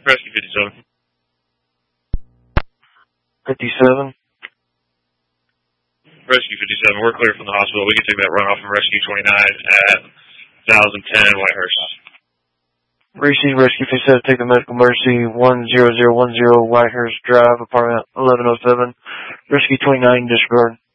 Rescue 57. 57. Rescue 57, we're clear from the hospital. We can take that runoff from Rescue 29 at 1010 Whitehurst. Receive Rescue 57, take the medical emergency 10010 Whitehurst Drive, apartment 1107. Rescue 29, disregard.